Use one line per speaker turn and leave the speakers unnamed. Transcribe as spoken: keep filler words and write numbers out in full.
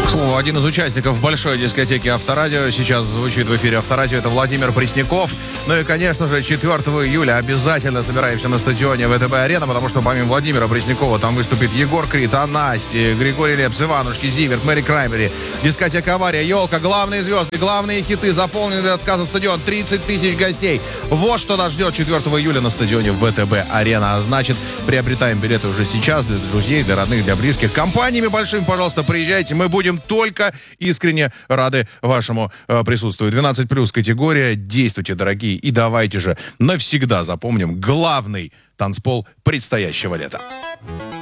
К слову, один из участников большой дискотеки Авторадио сейчас звучит в эфире Авторадио. Это Владимир Пресняков. Ну и, конечно же, четвёртого июля обязательно собираемся на стадионе ВТБ-арена, потому что помимо Владимира Преснякова там выступит Егор Крид, Анасти, Григорий Лепс, Иванушки, Зиверт, Мэри Краймбери, дискотека «Авария», «Елка», главные звезды, главные хиты, заполненный до отказа стадион, тридцать тысяч гостей. Вот что нас ждет четвёртого июля на стадионе ВТБ-арена. А значит, приобретаем билеты уже сейчас для друзей, для родных, для близких. Компаниями большими, пожалуйста, приезжайте. Мы будем только искренне рады вашему э, присутствию. двенадцать плюс категория. Действуйте, дорогие, и давайте же навсегда запомним главный танцпол предстоящего лета.